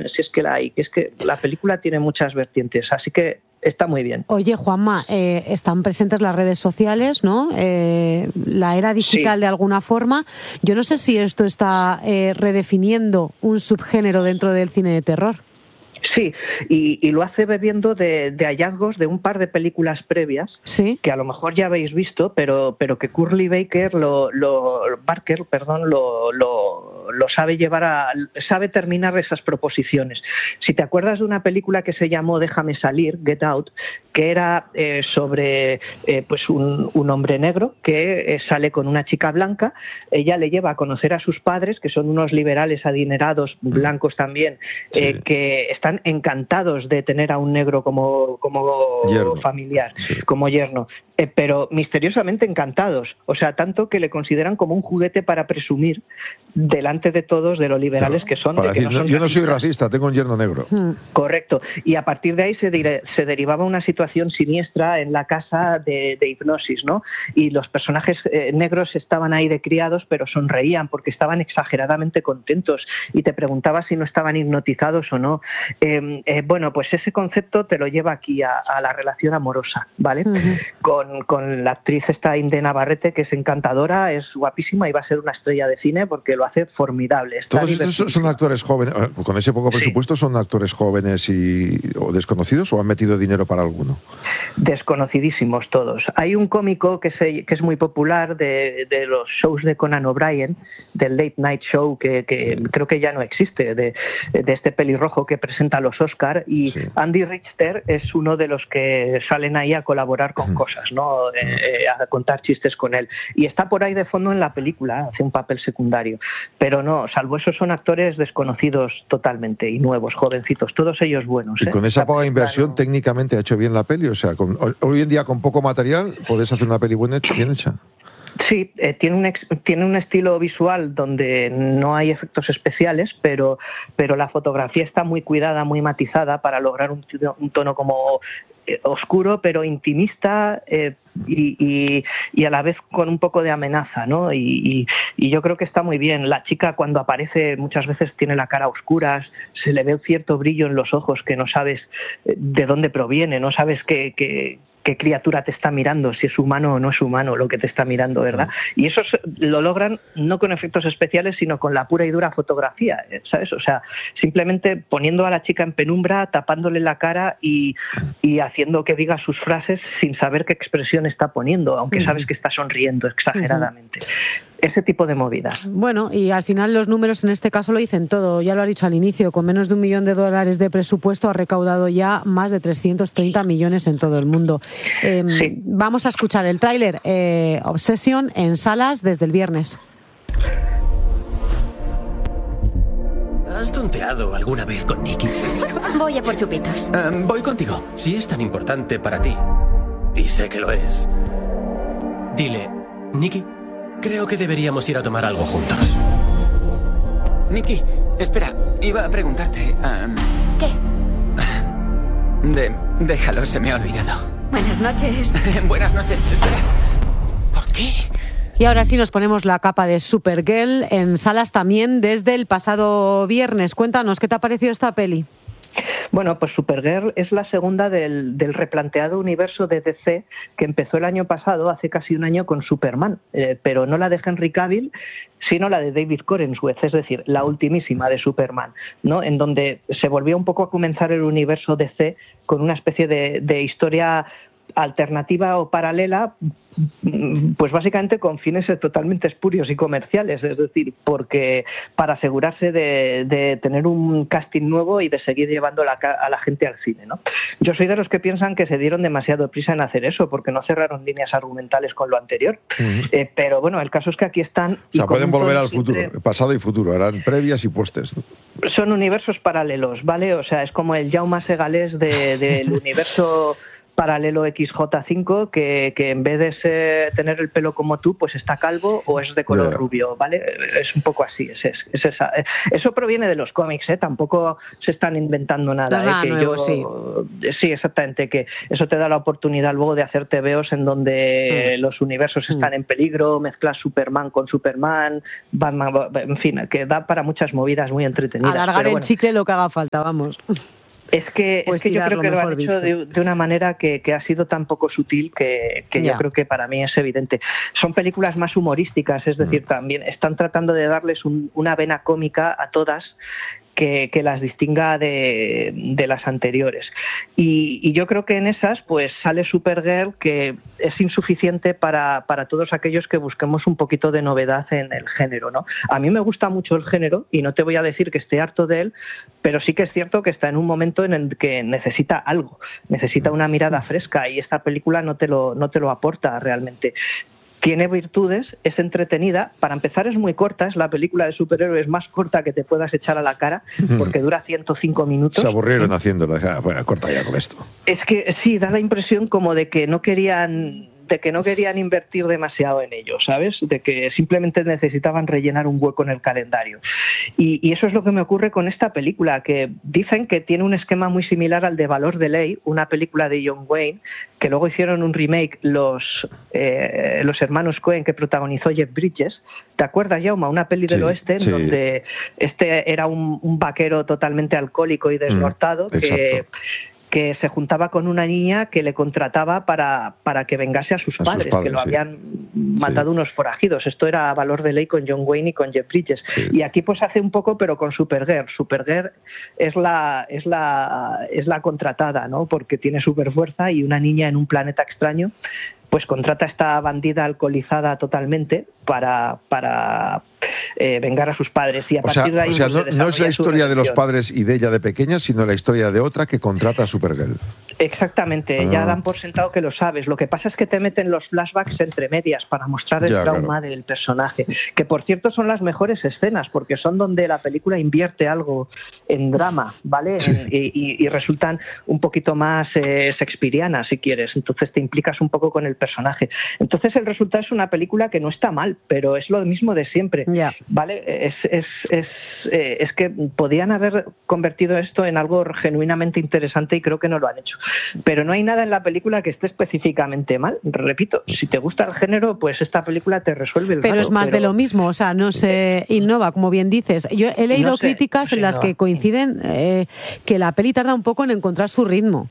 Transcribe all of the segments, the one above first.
si es que la hay, que es que la película tiene muchas vertientes, así que está muy bien. Oye, Juanma, están presentes las redes sociales, ¿no? La era digital, sí, de alguna forma. Yo no sé si esto está redefiniendo un subgénero dentro del cine de terror. Sí, y lo hace bebiendo de hallazgos de un par de películas previas, ¿sí?, que a lo mejor ya habéis visto, pero que Curly Barker lo sabe llevar sabe terminar esas proposiciones. Si te acuerdas de una película que se llamó Déjame salir, Get Out, que era sobre pues un hombre negro que sale con una chica blanca, ella le lleva a conocer a sus padres, que son unos liberales adinerados, blancos también, sí, que están encantados de tener a un negro como yerno, familiar, sí, como yerno, pero misteriosamente encantados, o sea, tanto que le consideran como un juguete para presumir delante de todos de lo liberales, claro, que son. Para decir, que no son yo no soy racista, tengo un yerno negro. Correcto, y a partir de ahí se derivaba una situación siniestra en la casa de hipnosis, ¿no? Y los personajes negros estaban ahí de criados, pero sonreían porque estaban exageradamente contentos y te preguntabas si no estaban hipnotizados o no. Bueno, pues ese concepto te lo lleva aquí a la relación amorosa, ¿vale? Con la actriz esta Inde Navarrete, que es encantadora, es guapísima y va a ser una estrella de cine porque lo hace formidable. ¿Todos estos son actores jóvenes, con ese poco presupuesto, sí, son actores jóvenes o desconocidos, o han metido dinero para alguno? Desconocidísimos todos. Hay un cómico que es muy popular de los shows de Conan O'Brien, del Late Night Show, que creo que ya no existe, de este pelirrojo que presenta los Oscar, y sí, Andy Richter es uno de los que salen ahí a colaborar con cosas, ¿no? A contar chistes con él, y está por ahí de fondo en la película, hace un papel secundario, pero no, salvo eso son actores desconocidos totalmente y nuevos, jovencitos, todos ellos buenos. Y con esa poca inversión, técnicamente ha hecho bien la peli, o sea, hoy en día con poco material podés hacer una peli bien hecha. Sí, tiene un estilo visual donde no hay efectos especiales, pero la fotografía está muy cuidada, muy matizada para lograr un tono como oscuro, pero intimista, y a la vez con un poco de amenaza, ¿no? Y yo creo que está muy bien. La chica, cuando aparece, muchas veces tiene la cara a oscuras, se le ve un cierto brillo en los ojos que no sabes de dónde proviene, no sabes qué criatura te está mirando, si es humano o no es humano lo que te está mirando, ¿verdad? Y eso lo logran no con efectos especiales, sino con la pura y dura fotografía, ¿sabes? O sea, simplemente poniendo a la chica en penumbra, tapándole la cara y haciendo que diga sus frases sin saber qué expresión está poniendo, aunque sabes que está sonriendo exageradamente. Ese tipo de movidas. Bueno, y al final los números en este caso lo dicen todo. Ya lo has dicho al inicio, con menos de $1 millón de presupuesto ha recaudado ya más de 330 millones en todo el mundo. Sí. Vamos a escuchar el tráiler Obsession en salas desde el viernes. ¿Has tonteado alguna vez con Nicky? Voy a por chupitos. Voy contigo. Si es tan importante para ti, y sé que lo es, dile, Nicky, creo que deberíamos ir a tomar algo juntos. Nicky, espera, iba a preguntarte... ¿Qué? Déjalo, se me ha olvidado. Buenas noches. Buenas noches, espera. ¿Por qué? Y ahora sí nos ponemos la capa de Supergirl en salas también desde el pasado viernes. Cuéntanos, ¿qué te ha parecido esta peli? Bueno, pues Supergirl es la segunda del replanteado universo de DC que empezó el año pasado, hace casi un año, con Superman, pero no la de Henry Cavill, sino la de David Corenswet, es decir, la ultimísima de Superman, ¿no? En donde se volvió un poco a comenzar el universo DC con una especie de historia alternativa o paralela, pues básicamente con fines totalmente espurios y comerciales, es decir, porque para asegurarse de tener un casting nuevo y de seguir llevando a la gente al cine, ¿no? Yo soy de los que piensan que se dieron demasiado prisa en hacer eso, porque no cerraron líneas argumentales con lo anterior. Pero bueno, el caso es que aquí están... O sea, pueden volver al futuro, pasado y futuro, harán previas y postes. Son universos paralelos, ¿vale? O sea, es como el Jaume Segalés del universo paralelo XJ5 que en vez de tener el pelo como tú, pues está calvo o es de color rubio, ¿vale? Es un poco así, es esa. Eso proviene de los cómics, tampoco se están inventando nada. Sí, exactamente, que eso te da la oportunidad luego de hacer tebeos en donde los universos están en peligro, mezclas Superman con Superman, Batman, en fin, que da para muchas movidas muy entretenidas. Alargar el chicle lo que haga falta, vamos. Es que yo creo que lo han hecho de una manera que ha sido tan poco sutil que yo creo que para mí es evidente. Son películas más humorísticas, es decir, también están tratando de darles una vena cómica a todas que las distinga de las anteriores. Y yo creo que en esas pues sale Supergirl, que es insuficiente para todos aquellos que busquemos un poquito de novedad en el género, ¿no? A mí me gusta mucho el género y no te voy a decir que esté harto de él, pero sí que es cierto que está en un momento en el que necesita algo, necesita una mirada fresca, y esta película no te lo aporta realmente. Tiene virtudes, es entretenida. Para empezar, es muy corta, es la película de superhéroes más corta que te puedas echar a la cara, porque dura 105 minutos. Se aburrieron haciéndolo, bueno, corta ya con esto. Es que sí, da la impresión como de que no querían invertir demasiado en ello, ¿sabes? De que simplemente necesitaban rellenar un hueco en el calendario. Y eso es lo que me ocurre con esta película, que dicen que tiene un esquema muy similar al de Valor de Ley, una película de John Wayne, que luego hicieron un remake los hermanos Coen, que protagonizó Jeff Bridges. ¿Te acuerdas, Jaume? Una peli del oeste en donde este era un vaquero totalmente alcohólico y desnortado que se juntaba con una niña que le contrataba para que vengase a sus padres, que lo habían matado unos forajidos. Esto era Valor de Ley con John Wayne y con Jeff Bridges. Y aquí pues hace un poco, pero con Supergirl. Supergirl es la contratada, ¿no? Porque tiene superfuerza, y una niña en un planeta extraño pues contrata a esta bandida alcoholizada totalmente para vengar a sus padres. Y a partir de ahí, no es la historia de los padres y de ella de pequeña, sino la historia de otra que contrata a Supergirl. Exactamente, ya dan por sentado que lo sabes. Lo que pasa es que te meten los flashbacks entre medias para mostrar el trauma del personaje, que por cierto son las mejores escenas, porque son donde la película invierte algo en drama, ¿vale? Y resultan un poquito más shakespearianas, si quieres. Entonces te implicas un poco con el personaje. Entonces el resultado es una película que no está mal, pero es lo mismo de siempre, ¿vale? Es que podían haber convertido esto en algo genuinamente interesante, y creo que no lo han hecho. Pero no hay nada en la película que esté específicamente mal. Repito, si te gusta el género, pues esta película te resuelve el Pero rato, es más de lo mismo, o sea, no se innova, como bien dices. Yo he leído críticas en las que coinciden que la peli tarda un poco en encontrar su ritmo.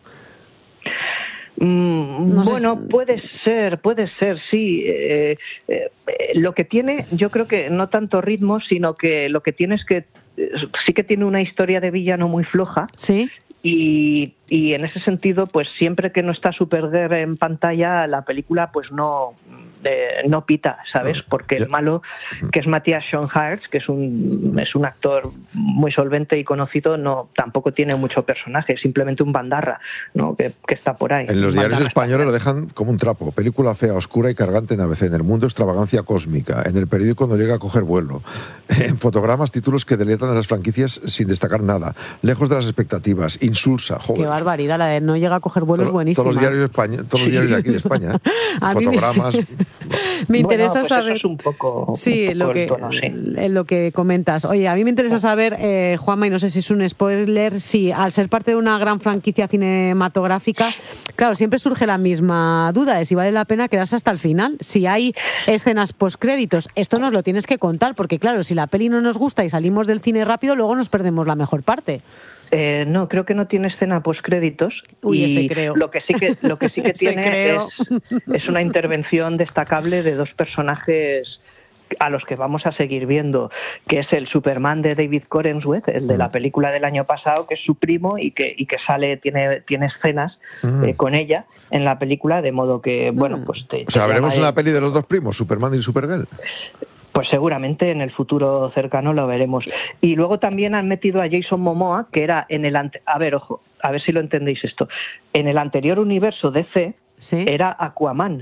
Bueno, puede ser, sí. Lo que tiene, yo creo que no tanto ritmo, sino que lo que tiene es que sí que tiene una historia de villano muy floja. Sí. Y en ese sentido, pues siempre que no está Supergirl en pantalla, la película pues no pita, ¿sabes? Porque el malo, que es Matthias Schoenaerts, que es un actor muy solvente y conocido, tampoco tiene mucho personaje, es simplemente un bandarra, ¿no? que está por ahí. En los diarios españoles lo dejan como un trapo: película fea, oscura y cargante en ABC, en El Mundo extravagancia cósmica, en el periódico no llega a coger vuelo, en Fotogramas títulos que deletan a las franquicias sin destacar nada, lejos de las expectativas, insulsa, joder. Qué barbaridad, la de no llega a coger vuelo es buenísima. Todos los diarios de aquí de España, Fotogramas. Me interesa pues saber. Eso es un poco lo que comentas. Oye, a mí me interesa saber, Juanma, y no sé si es un spoiler, si al ser parte de una gran franquicia cinematográfica, claro, siempre surge la misma duda de si vale la pena quedarse hasta el final, si hay escenas postcréditos. Esto nos lo tienes que contar, porque claro, si la peli no nos gusta y salimos del cine rápido, luego nos perdemos la mejor parte. No, creo que no tiene escena postcréditos. Uy, y ese creo. Lo que sí que tiene es una intervención destacable de dos personajes a los que vamos a seguir viendo, que es el Superman de David Corenswet, el de la película del año pasado, que es su primo y que sale, tiene escenas con ella en la película, de modo que, bueno, pues... O sea, ¿veremos una peli de los dos primos, Superman y Supergirl? Pues seguramente en el futuro cercano lo veremos. Y luego también han metido a Jason Momoa, que era en el... A ver si lo entendéis esto. En el anterior universo DC era Aquaman.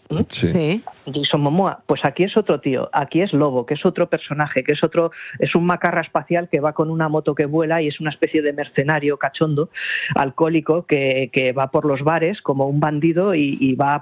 Sí. Jason Momoa, pues aquí es otro tío, aquí es Lobo, que es otro personaje, es un macarra espacial que va con una moto que vuela y es una especie de mercenario cachondo, alcohólico, que va por los bares como un bandido y va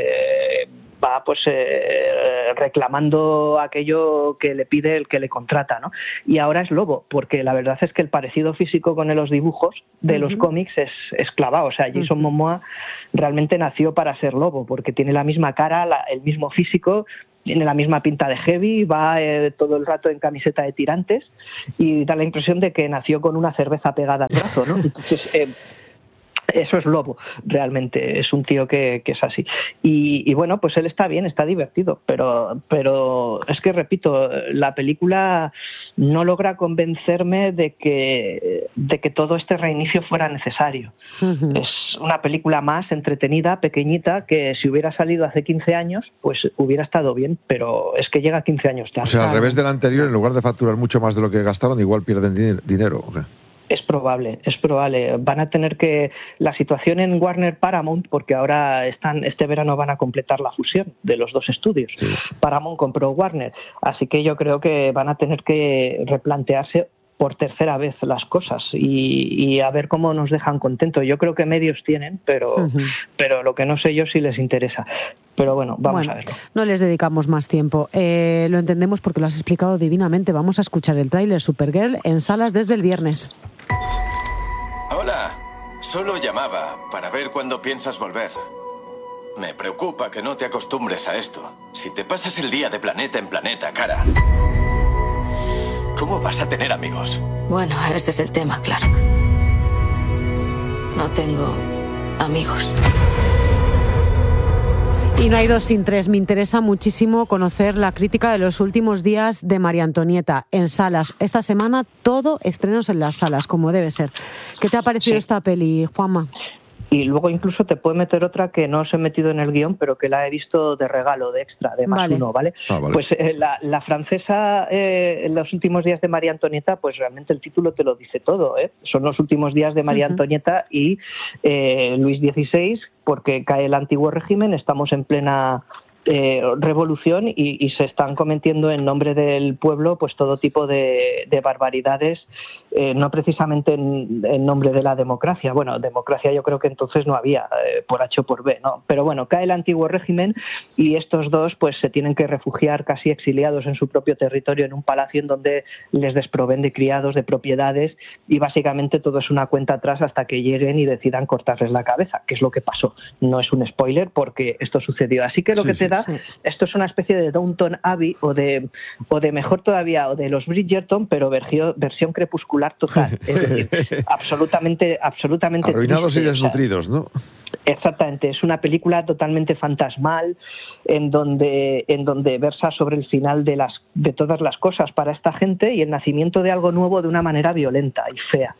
reclamando aquello que le pide el que le contrata, ¿no? Y ahora es Lobo, porque la verdad es que el parecido físico con los dibujos de los cómics es clavado. O sea, Jason Momoa realmente nació para ser Lobo, porque tiene la misma cara, el mismo físico, tiene la misma pinta de heavy, va todo el rato en camiseta de tirantes y da la impresión de que nació con una cerveza pegada al brazo, ¿no? Entonces, eso es Lobo, realmente, es un tío que es así. Y bueno, pues él está bien, está divertido, pero es que, repito, la película no logra convencerme de que todo este reinicio fuera necesario. Es una película más entretenida, pequeñita, que si hubiera salido hace 15 años, pues hubiera estado bien, pero es que llega 15 años tarde. O sea, al revés del anterior, en lugar de facturar mucho más de lo que gastaron, igual pierden dinero, ¿o qué? Es probable. Van a tener que... La situación en Warner Paramount, porque ahora este verano van a completar la fusión de los dos estudios. Sí. Paramount compró Warner, así que yo creo que van a tener que replantearse por tercera vez las cosas y a ver cómo nos dejan contentos. Yo creo que medios tienen, pero lo que no sé yo si les interesa. Pero bueno, vamos a verlo. No les dedicamos más tiempo. Lo entendemos porque lo has explicado divinamente. Vamos a escuchar el tráiler Supergirl en salas desde el viernes. Hola, solo llamaba para ver cuándo piensas volver. Me preocupa que no te acostumbres a esto. Si te pasas el día de planeta en planeta, cara, ¿cómo vas a tener amigos? Bueno, ese es el tema, Clark. No tengo amigos. Y no hay dos sin tres. Me interesa muchísimo conocer la crítica de los últimos días de María Antonieta en salas. Esta semana todo estrenos en las salas, como debe ser. ¿Qué te ha parecido esta peli, Juanma? Y luego incluso te puedo meter otra que no os he metido en el guión, pero que la he visto de regalo, de extra, de más uno, ¿vale? Vale. Pues la francesa, en los últimos días de María Antonieta, pues realmente el título te lo dice todo, ¿eh? Son los últimos días de María Antonieta y Luis XVI, porque cae el antiguo régimen, estamos en plena revolución y se están cometiendo en nombre del pueblo pues todo tipo de barbaridades, no precisamente en nombre de la democracia. Bueno, democracia yo creo que entonces no había, por H o por B, ¿no? Pero bueno, cae el antiguo régimen y estos dos pues se tienen que refugiar casi exiliados en su propio territorio en un palacio en donde les desproveen de criados, de propiedades y básicamente todo es una cuenta atrás hasta que lleguen y decidan cortarles la cabeza, que es lo que pasó. No es un spoiler porque esto sucedió. Así que lo que te da, esto es una especie de Downton Abbey o de mejor todavía, o de los Bridgerton, pero versión crepuscular total. Es decir, absolutamente arruinados triste, y desnutridos, ¿no? Exactamente, es una película totalmente fantasmal en donde versa sobre el final de todas las cosas para esta gente y el nacimiento de algo nuevo de una manera violenta y fea.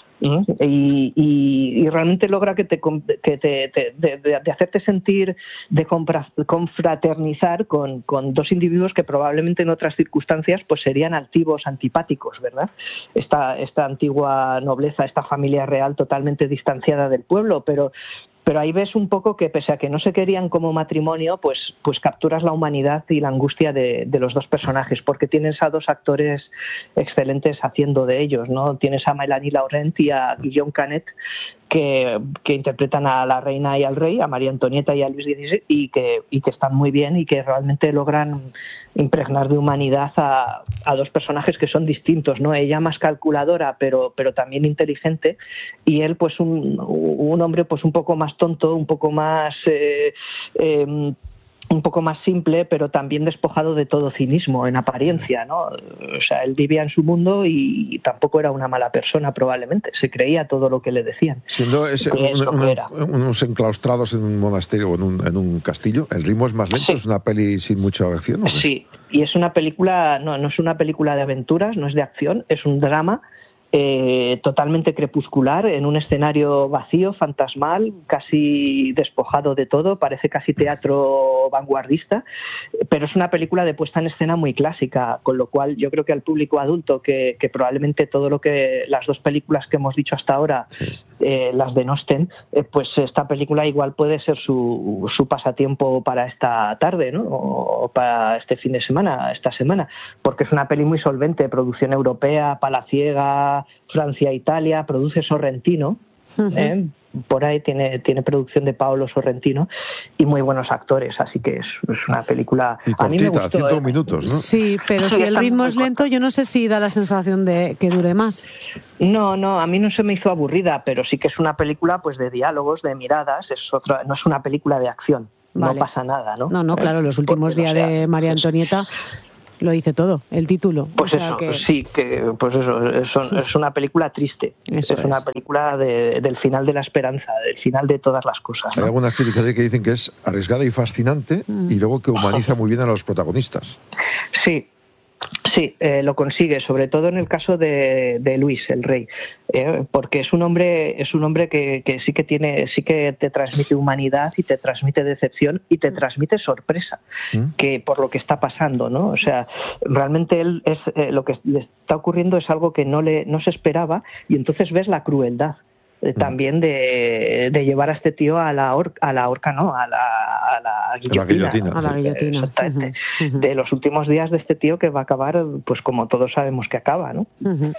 Y realmente logra de hacerte sentir, de confraternizar con dos individuos que probablemente en otras circunstancias pues serían altivos, antipáticos, ¿verdad? Esta antigua nobleza, esta familia real totalmente distanciada del pueblo, pero ahí ves un poco que pese a que no se querían como matrimonio, pues capturas la humanidad y la angustia de los dos personajes, porque tienes a dos actores excelentes haciendo de ellos, ¿no? Tienes a Mélanie Laurent y a Guillaume Canet que interpretan a la reina y al rey, a María Antonieta y a Luis XVI, y que están muy bien y que realmente logran impregnar de humanidad a dos personajes que son distintos, ¿no? Ella más calculadora, pero también inteligente, y él pues un hombre pues un poco más tonto, un poco más simple, pero también despojado de todo cinismo en apariencia, ¿no? O sea, él vivía en su mundo y tampoco era una mala persona probablemente, se creía todo lo que le decían. Siendo unos enclaustrados en un monasterio o en un castillo, el ritmo es más lento, sí. Es una peli sin mucha acción, ¿no? Sí, y es una película, no es una película de aventuras, no es de acción, es un drama totalmente crepuscular, en un escenario vacío, fantasmal, casi despojado de todo, parece casi teatro vanguardista, pero es una película de puesta en escena muy clásica, con lo cual yo creo que al público adulto, que probablemente todo lo que las dos películas que hemos dicho hasta ahora las denosten, pues esta película igual puede ser su pasatiempo para esta tarde, ¿no? O para este fin de semana, esta semana, porque es una peli muy solvente, producción europea, palaciega, Francia, Italia, produce Sorrentino, por ahí tiene producción de Paolo Sorrentino y muy buenos actores, así que es una película... Y cortita, a mí me gustó, 100 minutos, ¿no? Sí, pero si el ritmo es lento, yo no sé si da la sensación de que dure más. No, a mí no se me hizo aburrida, pero sí que es una película pues de diálogos, de miradas, no es una película de acción, vale. No pasa nada, ¿no? No, claro, los últimos días de María Antonieta... Lo dice todo, el título. Pues es una película triste. Es una película del final de la esperanza, del final de todas las cosas, ¿no? Hay algunas críticas que dicen que es arriesgada y fascinante y luego que humaniza muy bien a los protagonistas. Sí, lo consigue, sobre todo en el caso de Luis, el rey, porque es un hombre que sí que te transmite humanidad y te transmite decepción y te transmite sorpresa que por lo que está pasando, ¿no? O sea, realmente él lo que le está ocurriendo es algo que no se esperaba y entonces ves la crueldad también de llevar a este tío a la guillotina. A la guillotina. Exactamente. De los últimos días de este tío que va a acabar, pues como todos sabemos que acaba, ¿no?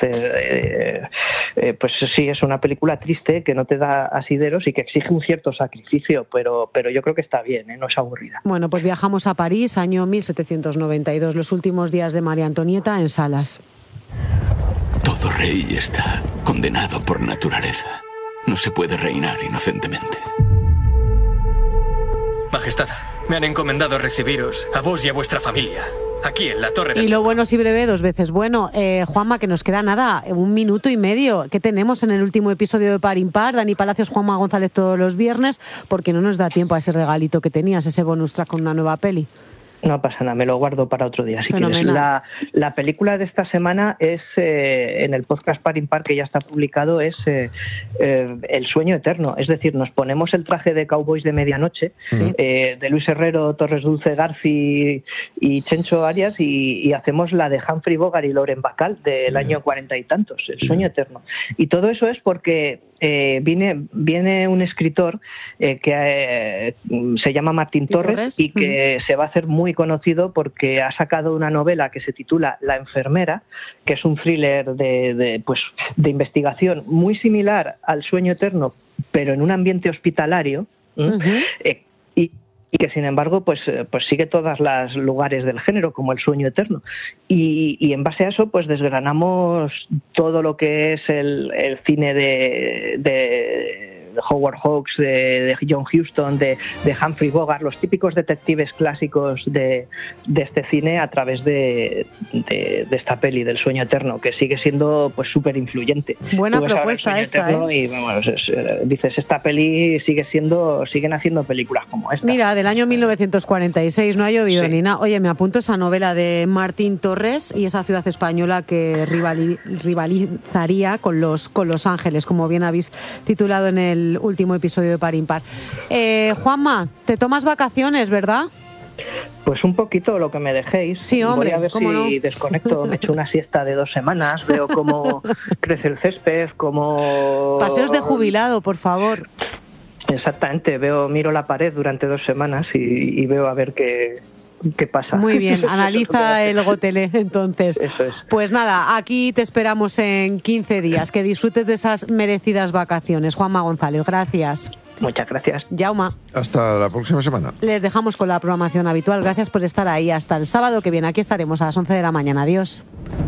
Pues sí, es una película triste que no te da asideros y que exige un cierto sacrificio, pero yo creo que está bien, no es aburrida. Bueno, pues viajamos a París, año 1792, los últimos días de María Antonieta en salas. Todo rey está condenado por naturaleza. No se puede reinar inocentemente. Majestad, me han encomendado recibiros, a vos y a vuestra familia, aquí en la Torre de... Y lo bueno si breve, dos veces bueno. Juanma, que nos queda nada, 1 minuto y medio. ¿Qué tenemos en el último episodio de Par Impar? Dani Palacios, Juanma González todos los viernes, porque no nos da tiempo a ese regalito que tenías, ese bonus track con una nueva peli. No pasa nada, me lo guardo para otro día. Si quieres. La película de esta semana es, en el podcast Par Impar, que ya está publicado, es El sueño eterno. Es decir, nos ponemos el traje de Cowboys de medianoche, de Luis Herrero, Torres Dulce Garci y Chencho Arias, y hacemos la de Humphrey Bogart y Lauren Bacall del año 40 y tantos, El sueño eterno. Y todo eso es porque viene un escritor que se llama Martín Torres y que se va a hacer muy conocido porque ha sacado una novela que se titula La enfermera, que es un thriller de investigación muy similar al Sueño eterno, pero en un ambiente hospitalario, y que sin embargo pues sigue todos los lugares del género, como El sueño eterno, y en base a eso pues desgranamos todo lo que es el cine de Howard Hawks, de John Huston, de Humphrey Bogart, los típicos detectives clásicos de este cine a través de esta peli del sueño eterno, que sigue siendo pues súper influyente. Buena propuesta esta, y vamos, dices, esta peli siguen haciendo películas como esta. Mira, del año 1946, no ha llovido ni nada. Oye, me apunto esa novela de Martín Torres y esa ciudad española que rivalizaría con Los Ángeles, como bien habéis titulado en el último episodio de Par Impar. Juanma, te tomas vacaciones, ¿verdad? Pues un poquito lo que me dejéis. Sí, hombre, voy a ver si desconecto, me echo una siesta de 2 semanas, veo cómo crece el césped, cómo... Paseos de jubilado, por favor. Exactamente, miro la pared durante 2 semanas y veo a ver qué pasa. Muy bien, analiza el Gotelé, entonces. Eso es. Pues nada, aquí te esperamos en 15 días. Que disfrutes de esas merecidas vacaciones. Juanma González, gracias. Muchas gracias. Yauma. Hasta la próxima semana. Les dejamos con la programación habitual. Gracias por estar ahí. Hasta el sábado que viene. Aquí estaremos a las 11 de la mañana. Adiós.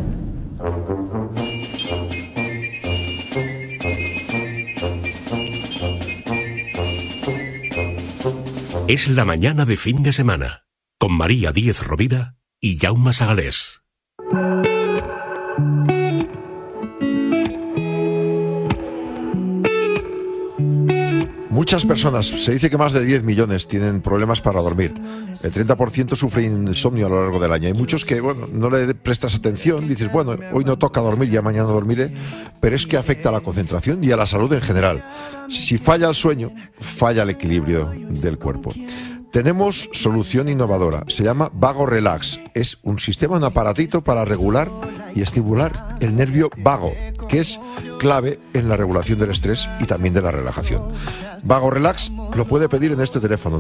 Es la mañana de fin de semana, con María Díez Rovira y Jaume Sagalés. Muchas personas, se dice que más de 10 millones tienen problemas para dormir. El 30% sufre insomnio a lo largo del año. Hay muchos que, no le prestas atención, dices, hoy no toca dormir, ya mañana dormiré, pero es que afecta a la concentración y a la salud en general. Si falla el sueño, falla el equilibrio del cuerpo. Tenemos solución innovadora, se llama Vago Relax. Es un sistema, un aparatito para regular y estimular el nervio vago, que es clave en la regulación del estrés y también de la relajación. Vago Relax lo puede pedir en este teléfono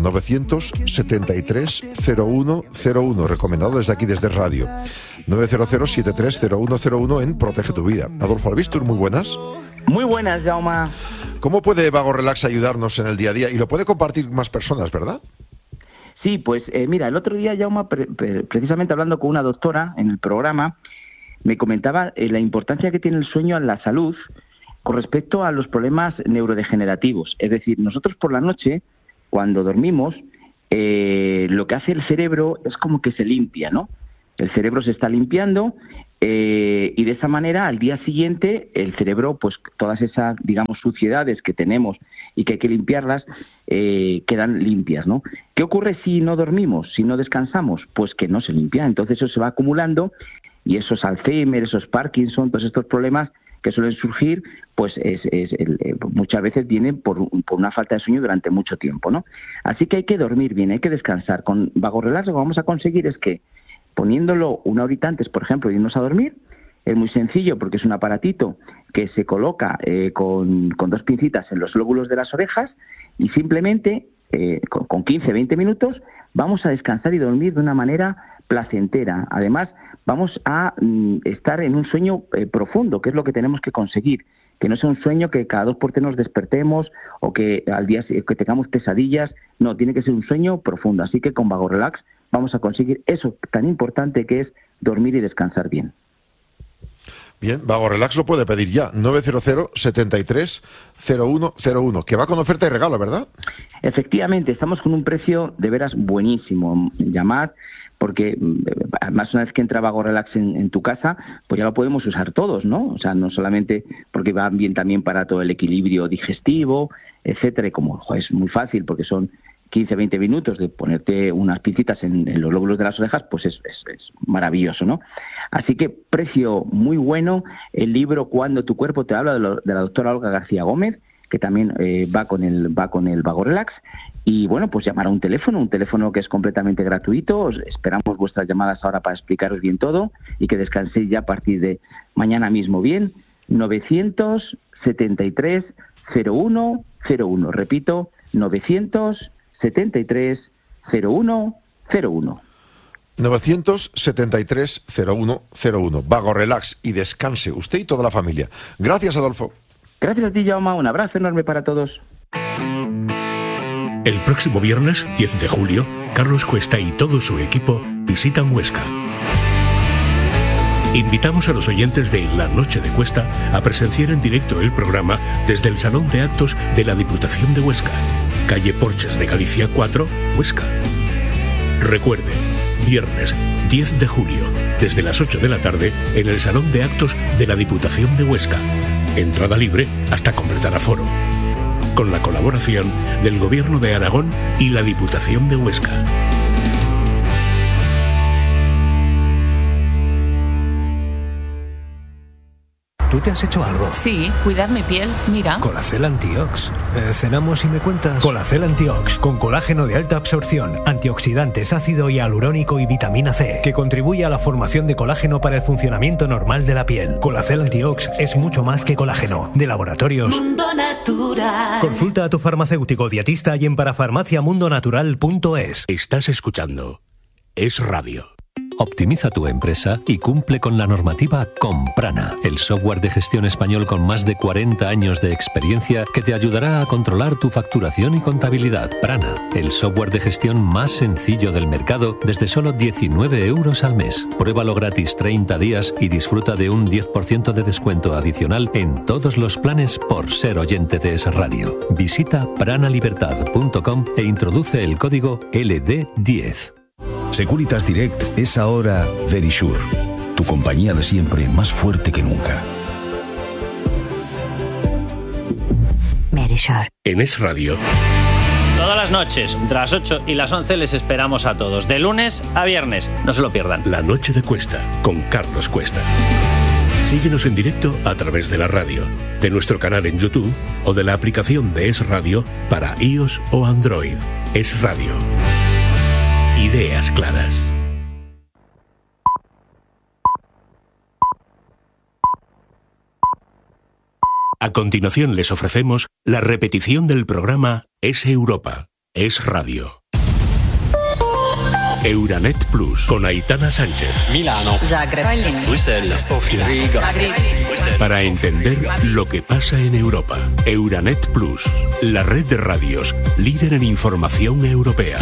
973-0101, recomendado desde aquí, desde radio. 900-730101 en Protege tu Vida. Adolfo Albistur, muy buenas. Muy buenas, Jaume. ¿Cómo puede Vago Relax ayudarnos en el día a día? Y lo puede compartir más personas, ¿verdad? Sí, pues mira, el otro día, Jaume, precisamente hablando con una doctora en el programa, me comentaba la importancia que tiene el sueño en la salud con respecto a los problemas neurodegenerativos. Es decir, nosotros por la noche, cuando dormimos, lo que hace el cerebro es como que se limpia, ¿no? El cerebro se está limpiando y de esa manera al día siguiente el cerebro, pues todas esas, digamos, suciedades que tenemos y que hay que limpiarlas, quedan limpias, ¿no? ¿Qué ocurre si no dormimos, si no descansamos? Pues que no se limpia, entonces eso se va acumulando y esos Alzheimer, esos Parkinson, todos estos problemas que suelen surgir, pues muchas veces vienen por una falta de sueño durante mucho tiempo, ¿no? Así que hay que dormir bien, hay que descansar. Con Vago Relax lo que vamos a conseguir es que, poniéndolo una horita antes, por ejemplo, de irnos a dormir, es muy sencillo porque es un aparatito que se coloca con 2 pincitas en los lóbulos de las orejas y simplemente con 15-20 minutos vamos a descansar y dormir de una manera placentera. Además, vamos a estar en un sueño profundo, que es lo que tenemos que conseguir. Que no sea un sueño que cada 2 por 3 nos despertemos o que al día que tengamos pesadillas. No, tiene que ser un sueño profundo. Así que con Vago Relax vamos a conseguir eso tan importante que es dormir y descansar bien. Bien, Vago Relax lo puede pedir ya, 900-73-0101, que va con oferta y regalo, ¿verdad? Efectivamente, estamos con un precio de veras buenísimo. Llamad, porque además una vez que entra Vago Relax en tu casa, pues ya lo podemos usar todos, ¿no? O sea, no solamente porque va bien también para todo el equilibrio digestivo, etcétera, y como es muy fácil porque son 15-20 minutos de ponerte unas pincitas en los lóbulos de las orejas, pues es maravilloso, ¿no? Así que precio muy bueno. El libro Cuando tu cuerpo te habla, de la doctora Olga García Gómez, que también va con el Vago Relax. Y bueno, pues llamar a un teléfono que es completamente gratuito. Esperamos vuestras llamadas ahora para explicaros bien todo y que descanséis ya a partir de mañana mismo bien. 973-0101. Repito, 973-0101. 973-0101. Vago Relax y descanse usted y toda la familia. Gracias, Adolfo. Gracias a ti, Jaume. Un abrazo enorme para todos. El próximo viernes, 10 de julio, Carlos Cuesta y todo su equipo visitan Huesca. Invitamos a los oyentes de La Noche de Cuesta a presenciar en directo el programa desde el Salón de Actos de la Diputación de Huesca, calle Porches de Galicia 4, Huesca. Recuerde, viernes 10 de julio, desde las 8 de la tarde, en el Salón de Actos de la Diputación de Huesca. Entrada libre hasta completar aforo. Con la colaboración del Gobierno de Aragón y la Diputación de Huesca. ¿Tú te has hecho algo? Sí, cuidad mi piel, mira. Colacel Antiox. ¿Cenamos y me cuentas? Colacel Antiox, con colágeno de alta absorción, antioxidantes, ácido hialurónico y vitamina C, que contribuye a la formación de colágeno para el funcionamiento normal de la piel. Colacel Antiox es mucho más que colágeno. De Laboratorios Mundo Natural. Consulta a tu farmacéutico dietista y en parafarmaciamundonatural.es. Estás escuchando Es Radio. Optimiza tu empresa y cumple con la normativa con Prana, el software de gestión español con más de 40 años de experiencia que te ayudará a controlar tu facturación y contabilidad. Prana, el software de gestión más sencillo del mercado desde solo 19 euros al mes. Pruébalo gratis 30 días y disfruta de un 10% de descuento adicional en todos los planes por ser oyente de Es Radio. Visita pranalibertad.com e introduce el código LD10. Securitas Direct es ahora Verisure, tu compañía de siempre más fuerte que nunca. Verisure. En Es Radio. Todas las noches, entre las 8 y las 11 les esperamos a todos, de lunes a viernes. No se lo pierdan. La Noche de Cuesta, con Carlos Cuesta. Síguenos en directo a través de la radio, de nuestro canal en YouTube o de la aplicación de Es Radio para iOS o Android. Es Radio. Ideas claras. A continuación les ofrecemos la repetición del programa Es Europa, es Radio. Euranet Plus con Aitana Sánchez. Milano. Zagreb. Bruselas. Sofía. Riga. Madrid. Para entender lo que pasa en Europa. Euranet Plus, la red de radios líder en información europea.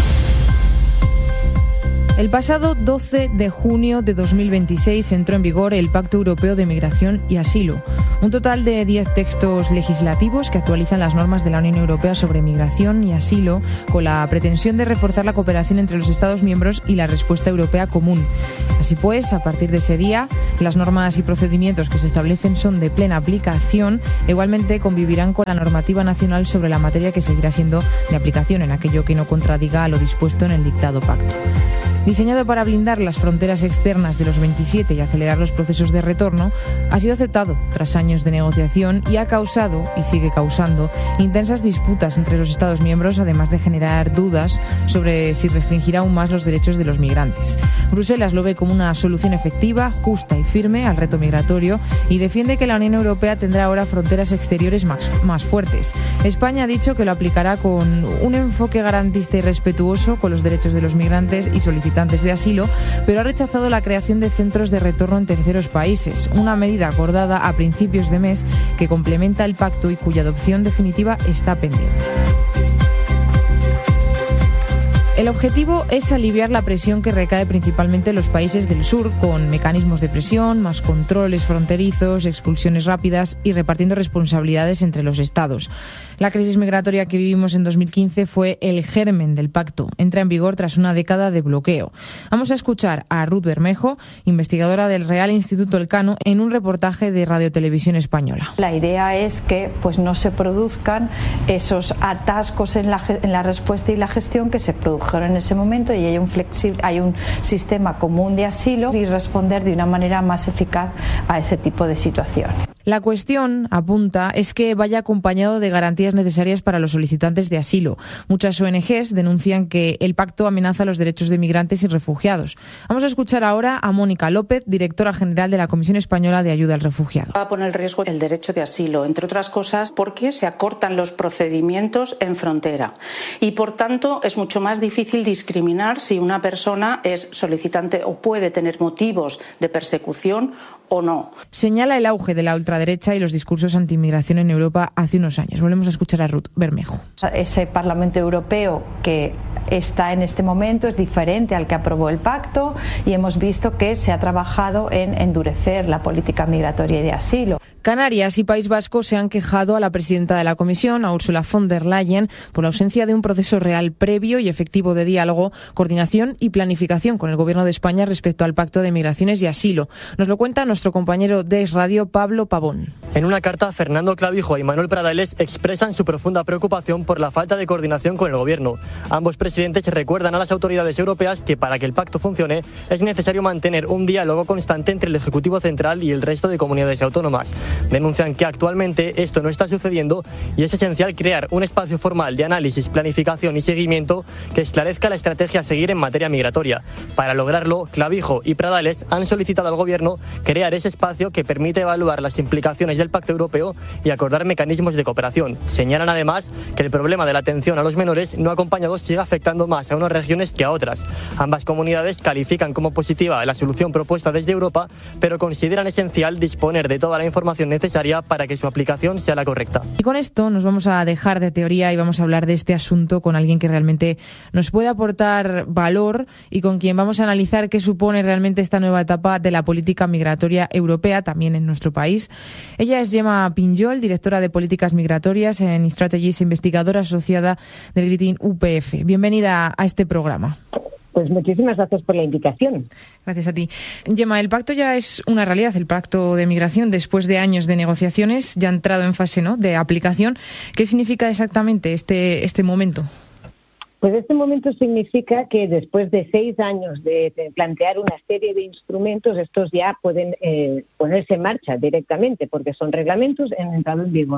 El pasado 12 de junio de 2026 entró en vigor el Pacto Europeo de Migración y Asilo, un total de 10 textos legislativos que actualizan las normas de la Unión Europea sobre migración y asilo con la pretensión de reforzar la cooperación entre los Estados miembros y la respuesta europea común. Así pues, a partir de ese día, las normas y procedimientos que se establecen son de plena aplicación e igualmente convivirán con la normativa nacional sobre la materia, que seguirá siendo de aplicación en aquello que no contradiga a lo dispuesto en el dictado pacto. Diseñado para blindar las fronteras externas de los 27 y acelerar los procesos de retorno, ha sido aceptado tras años de negociación y ha causado, y sigue causando, intensas disputas entre los Estados miembros, además de generar dudas sobre si restringirá aún más los derechos de los migrantes. Bruselas lo ve como una solución efectiva, justa y firme al reto migratorio y defiende que la Unión Europea tendrá ahora fronteras exteriores más fuertes. España ha dicho que lo aplicará con un enfoque garantista y respetuoso con los derechos de los migrantes y solicitantes de asilo, pero ha rechazado la creación de centros de retorno en terceros países, una medida acordada a principios de mes que complementa el pacto y cuya adopción definitiva está pendiente. El objetivo es aliviar la presión que recae principalmente en los países del sur, con mecanismos de presión, más controles fronterizos, expulsiones rápidas y repartiendo responsabilidades entre los estados. La crisis migratoria que vivimos en 2015 fue el germen del pacto. Entra en vigor tras una década de bloqueo. Vamos a escuchar a Ruth Bermejo, investigadora del Real Instituto Elcano, en un reportaje de Radio Televisión Española. La idea es que no se produzcan esos atascos en la respuesta y la gestión que se produjeron en ese momento, y hay un sistema común de asilo y responder de una manera más eficaz a ese tipo de situaciones. La cuestión, apunta, es que vaya acompañado de garantías necesarias para los solicitantes de asilo. Muchas ONGs denuncian que el pacto amenaza los derechos de migrantes y refugiados. Vamos a escuchar ahora a Mónica López, directora general de la Comisión Española de Ayuda al Refugiado. Va a poner en riesgo el derecho de asilo, entre otras cosas porque se acortan los procedimientos en frontera y, por tanto, es mucho más difícil discriminar si una persona es solicitante o puede tener motivos de persecución o no. Señala el auge de la ultraderecha y los discursos anti-inmigración en Europa hace unos años. Volvemos a escuchar a Ruth Bermejo. Ese Parlamento Europeo que está en este momento es diferente al que aprobó el pacto, y hemos visto que se ha trabajado en endurecer la política migratoria y de asilo. Canarias y País Vasco se han quejado a la presidenta de la Comisión, a Ursula von der Leyen, por la ausencia de un proceso real previo y efectivo de diálogo, coordinación y planificación con el Gobierno de España respecto al Pacto de Migraciones y Asilo. Nos lo cuenta nuestro compañero de Es Radio, Pablo Pavón. En una carta, Fernando Clavijo y Manuel Pradales expresan su profunda preocupación por la falta de coordinación con el Gobierno. Ambos presidentes recuerdan a las autoridades europeas que para que el pacto funcione es necesario mantener un diálogo constante entre el Ejecutivo Central y el resto de comunidades autónomas. Denuncian que actualmente esto no está sucediendo y es esencial crear un espacio formal de análisis, planificación y seguimiento que esclarezca la estrategia a seguir en materia migratoria. Para lograrlo, Clavijo y Pradales han solicitado al Gobierno crear ese espacio que permite evaluar las implicaciones del Pacto Europeo y acordar mecanismos de cooperación. Señalan además que el problema de la atención a los menores no acompañados sigue afectando más a unas regiones que a otras. Ambas comunidades califican como positiva la solución propuesta desde Europa, pero consideran esencial disponer de toda la información necesaria para que su aplicación sea la correcta. Y con esto nos vamos a dejar de teoría y vamos a hablar de este asunto con alguien que realmente nos puede aportar valor y con quien vamos a analizar qué supone realmente esta nueva etapa de la política migratoria europea, también en nuestro país. Ella es Gemma Pinjol, directora de Políticas Migratorias en Strategies, investigadora asociada del Green UPF. Bienvenida a este programa. Pues muchísimas gracias por la invitación. Gracias a ti. Gemma, el pacto ya es una realidad, el pacto de migración, después de años de negociaciones, ya ha entrado en fase, ¿no?, de aplicación. ¿Qué significa exactamente este momento? Pues este momento significa que después de 6 años de plantear una serie de instrumentos, estos ya pueden ponerse en marcha directamente, porque son reglamentos que han entrado en vigor.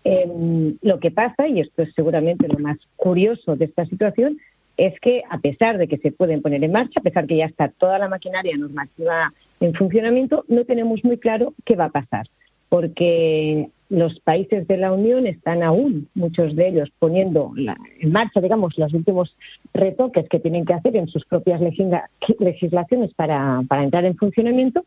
Lo que pasa, y esto es seguramente lo más curioso de esta situación, es que a pesar de que se pueden poner en marcha, a pesar que ya está toda la maquinaria normativa en funcionamiento, no tenemos muy claro qué va a pasar, porque los países de la Unión están aún, muchos de ellos, poniendo en marcha, digamos, los últimos retoques que tienen que hacer en sus propias legislaciones para entrar en funcionamiento.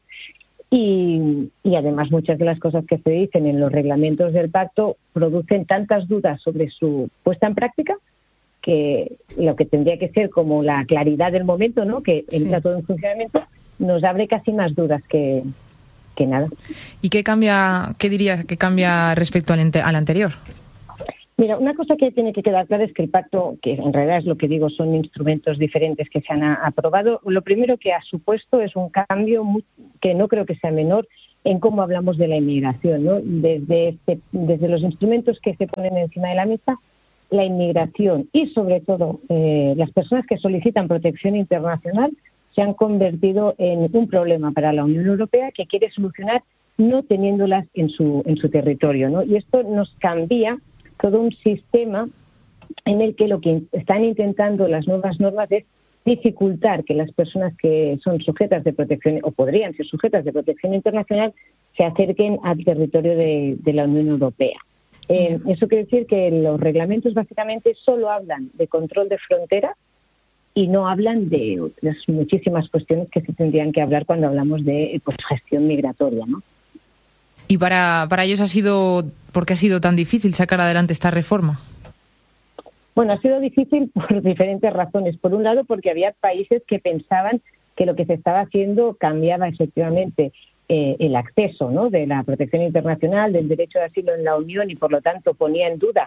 Y además muchas de las cosas que se dicen en los reglamentos del pacto producen tantas dudas sobre su puesta en práctica que lo que tendría que ser como la claridad del momento, ¿no?, que entra todo en funcionamiento, nos abre casi más dudas que nada. ¿Y qué dirías que cambia respecto al anterior? Mira, una cosa que tiene que quedar clara es que el pacto, que en realidad es lo que digo, son instrumentos diferentes que se han aprobado. Lo primero que ha supuesto es un cambio que no creo que sea menor en cómo hablamos de la inmigración, ¿no? Desde los instrumentos que se ponen encima de la mesa, la inmigración y sobre todo las personas que solicitan protección internacional se han convertido en un problema para la Unión Europea que quiere solucionar no teniéndolas en su territorio, ¿no? Y esto nos cambia todo un sistema en el que lo que están intentando las nuevas normas es dificultar que las personas que son sujetas de protección o podrían ser sujetas de protección internacional se acerquen al territorio de la Unión Europea. Eso quiere decir que los reglamentos básicamente solo hablan de control de frontera y no hablan de otras muchísimas cuestiones que se tendrían que hablar cuando hablamos de gestión migratoria, ¿no? ¿Y para ellos por qué ha sido tan difícil sacar adelante esta reforma? Bueno, ha sido difícil por diferentes razones. Por un lado, porque había países que pensaban que lo que se estaba haciendo cambiaba efectivamente el acceso, ¿no?, de la protección internacional, del derecho de asilo en la Unión y, por lo tanto, ponía en duda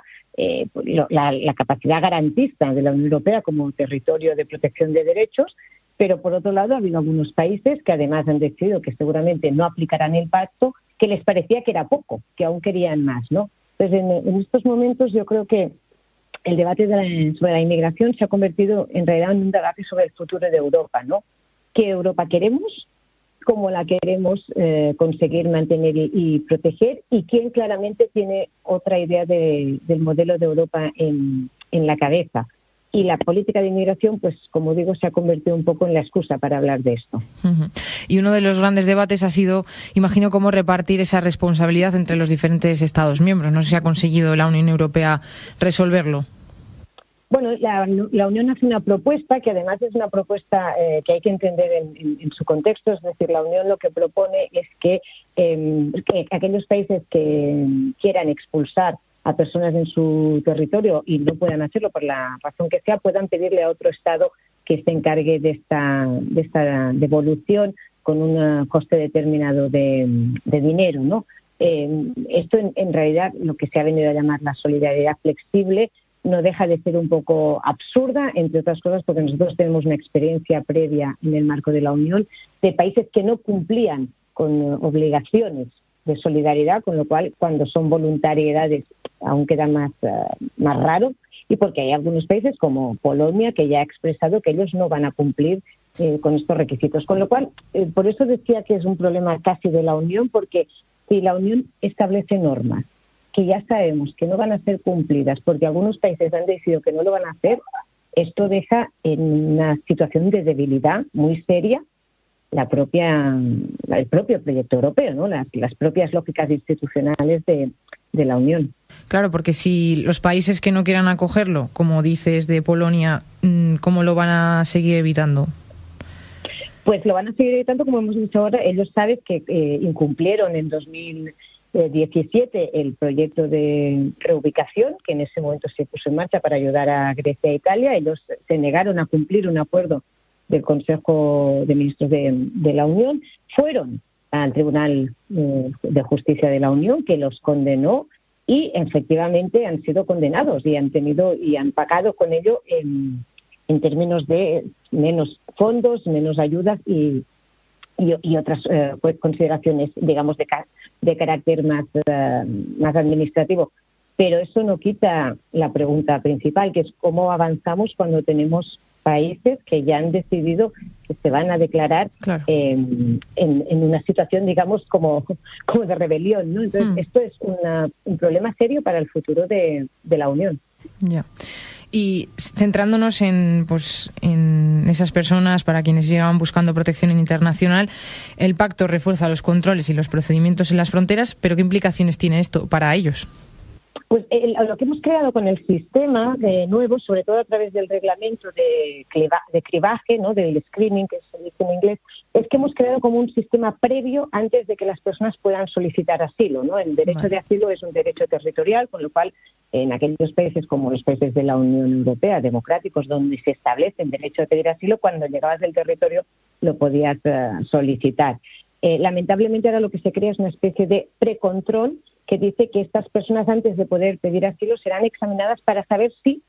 la capacidad garantista de la Unión Europea como territorio de protección de derechos. Pero, por otro lado, ha habido algunos países que además han decidido que seguramente no aplicarán el pacto, que les parecía que era poco, que aún querían más, ¿no? Entonces, en estos momentos yo creo que el debate sobre la inmigración se ha convertido en realidad en un debate sobre el futuro de Europa, ¿no? ¿Qué Europa queremos? ¿Cómo la queremos conseguir mantener y proteger? ¿Y quién claramente tiene otra idea del modelo de Europa en la cabeza? Y la política de inmigración, pues como digo, se ha convertido un poco en la excusa para hablar de esto. Uh-huh. Y uno de los grandes debates ha sido, imagino, cómo repartir esa responsabilidad entre los diferentes Estados miembros. No sé si ha conseguido la Unión Europea resolverlo. Bueno, la Unión hace una propuesta que además es una propuesta que hay que entender en su contexto. Es decir, la Unión lo que propone es que aquellos países que quieran expulsar a personas en su territorio y no puedan hacerlo por la razón que sea, puedan pedirle a otro Estado que se encargue de esta devolución con un coste determinado de dinero, ¿no? Esto en realidad lo que se ha venido a llamar la solidaridad flexible no deja de ser un poco absurda, entre otras cosas porque nosotros tenemos una experiencia previa en el marco de la Unión de países que no cumplían con obligaciones de solidaridad, con lo cual cuando son voluntariedades aún queda más raro, y porque hay algunos países como Polonia que ya ha expresado que ellos no van a cumplir con estos requisitos, con lo cual por eso decía que es un problema casi de la Unión, porque si la Unión establece normas que ya sabemos que no van a ser cumplidas porque algunos países han decidido que no lo van a hacer, esto deja en una situación de debilidad muy seria el propio proyecto europeo, ¿no? Las propias lógicas institucionales de la Unión. Claro, porque si los países que no quieran acogerlo, como dices de Polonia, ¿cómo lo van a seguir evitando? Pues lo van a seguir evitando, como hemos dicho ahora. Ellos saben que incumplieron en 2017 el proyecto de reubicación, que en ese momento se puso en marcha para ayudar a Grecia e Italia. Ellos se negaron a cumplir un acuerdo del Consejo de Ministros de la Unión, fueron al Tribunal de Justicia de la Unión, que los condenó, y efectivamente han sido condenados y han pagado con ello en términos de menos fondos, menos ayudas y otras consideraciones, digamos, de carácter más administrativo. Pero eso no quita la pregunta principal, que es cómo avanzamos cuando tenemos países que ya han decidido que se van a declarar en una situación, digamos, como de rebelión, ¿no? Entonces, esto es un problema serio para el futuro de la Unión. Ya. Y centrándonos en esas personas para quienes llegan buscando protección internacional, el pacto refuerza los controles y los procedimientos en las fronteras, pero ¿qué implicaciones tiene esto para ellos? Pues lo que hemos creado con el sistema nuevo, sobre todo a través del reglamento de cribaje, ¿no?, del screening, que se dice en inglés, es que hemos creado como un sistema previo antes de que las personas puedan solicitar asilo, ¿no? El derecho de asilo es un derecho territorial, con lo cual en aquellos países como los países de la Unión Europea, democráticos, donde se establece el derecho a pedir asilo, cuando llegabas del territorio lo podías solicitar. Lamentablemente ahora lo que se crea es una especie de precontrol que dice que estas personas, antes de poder pedir asilo, serán examinadas para saber si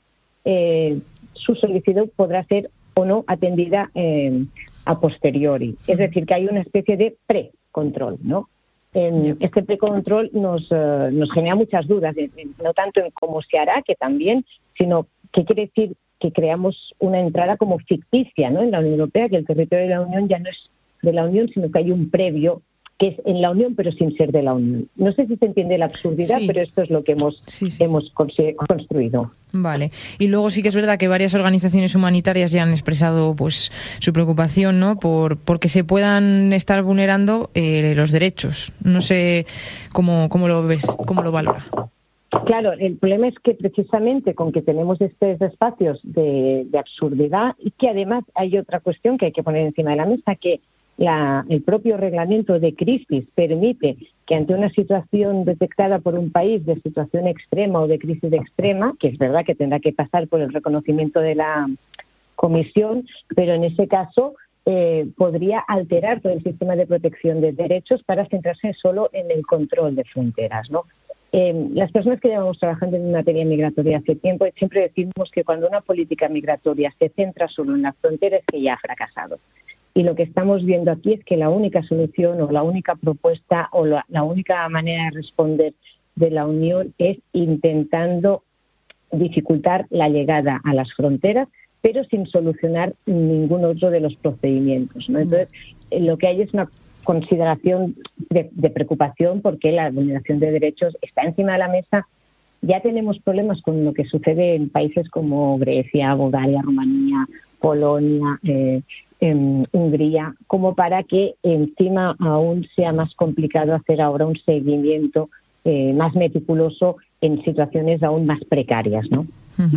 su solicitud podrá ser o no atendida a posteriori. Es decir, que hay una especie de precontrol, ¿no? Este precontrol nos genera muchas dudas, no tanto en cómo se hará, que también, sino qué quiere decir que creamos una entrada como ficticia, ¿no?, en la Unión Europea, que el territorio de la Unión ya no es de la Unión, sino que hay un previo que es en la Unión, pero sin ser de la Unión. No sé si se entiende la absurdidad, pero esto es lo que hemos construido. Vale. Y luego sí que es verdad que varias organizaciones humanitarias ya han expresado pues su preocupación, ¿no?, porque se puedan estar vulnerando los derechos. No sé cómo lo ves, cómo lo valora. Claro, el problema es que precisamente con que tenemos estos espacios de absurdidad, y que además hay otra cuestión que hay que poner encima de la mesa, que el propio reglamento de crisis permite que ante una situación detectada por un país de situación extrema o de crisis extrema, que es verdad que tendrá que pasar por el reconocimiento de la Comisión, pero en ese caso podría alterar todo el sistema de protección de derechos para centrarse solo en el control de fronteras, ¿no? Las personas que llevamos trabajando en materia migratoria hace tiempo siempre decimos que cuando una política migratoria se centra solo en la frontera es que ya ha fracasado. Y lo que estamos viendo aquí es que la única solución o la única propuesta o la única manera de responder de la Unión es intentando dificultar la llegada a las fronteras, pero sin solucionar ningún otro de los procedimientos, ¿no? Entonces, lo que hay es una consideración de preocupación porque la vulneración de derechos está encima de la mesa. Ya tenemos problemas con lo que sucede en países como Grecia, Bulgaria, Rumanía, Polonia, Hungría, como para que encima aún sea más complicado hacer ahora un seguimiento más meticuloso en situaciones aún más precarias, ¿no?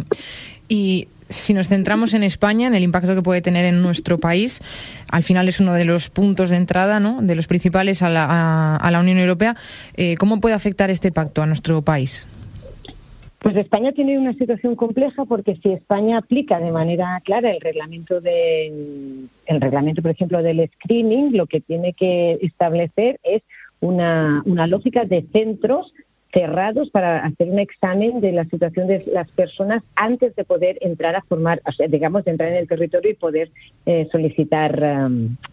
Y si nos centramos en España, en el impacto que puede tener en nuestro país, al final es uno de los puntos de entrada, ¿no?, de los principales a la Unión Europea. ¿Cómo puede afectar este pacto a nuestro país? Pues España tiene una situación compleja porque si España aplica de manera clara el reglamento, por ejemplo, del screening, lo que tiene que establecer es una lógica de centros cerrados para hacer un examen de la situación de las personas antes de poder entrar a formar, o sea, digamos, de entrar en el territorio y poder solicitar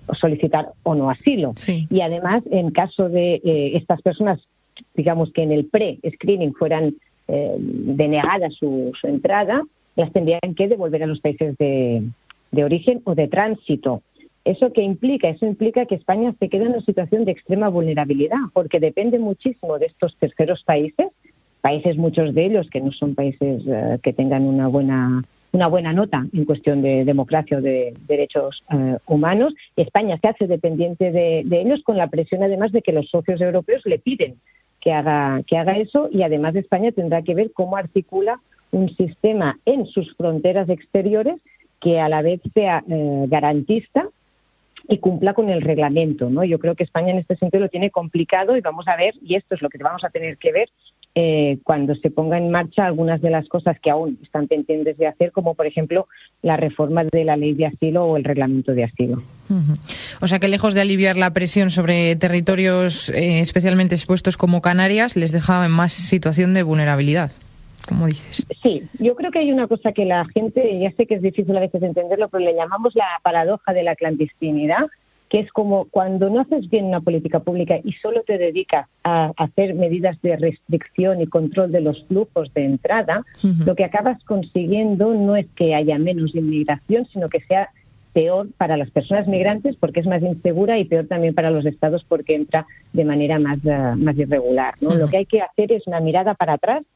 o no asilo. Sí. Y además, en caso de estas personas, digamos que en el pre-screening fueran denegada su entrada, las tendrían que devolver a los países de origen o de tránsito. ¿Eso qué implica? Eso implica que España se queda en una situación de extrema vulnerabilidad, porque depende muchísimo de estos terceros países, muchos de ellos que no son países que tengan una buena nota en cuestión de democracia o de derechos humanos. España se hace dependiente de ellos, con la presión además de que los socios europeos le piden que haga eso, y además España tendrá que ver cómo articula un sistema en sus fronteras exteriores que a la vez sea garantista y cumpla con el reglamento, ¿no? Yo creo que España en este sentido lo tiene complicado y vamos a ver, y esto es lo que vamos a tener que ver cuando se ponga en marcha algunas de las cosas que aún están pendientes de hacer, como por ejemplo la reforma de la ley de asilo o el reglamento de asilo. Uh-huh. O sea que lejos de aliviar la presión sobre territorios especialmente expuestos como Canarias, les deja en más situación de vulnerabilidad, como dices. Sí, yo creo que hay una cosa que la gente, ya sé que es difícil a veces entenderlo, pero le llamamos la paradoja de la clandestinidad, que es como cuando no haces bien una política pública y solo te dedicas a hacer medidas de restricción y control de los flujos de entrada, lo que acabas consiguiendo no es que haya menos inmigración, sino que sea peor para las personas migrantes porque es más insegura, y peor también para los estados porque entra de manera más irregular, ¿no? Lo que hay que hacer es una mirada para atrás,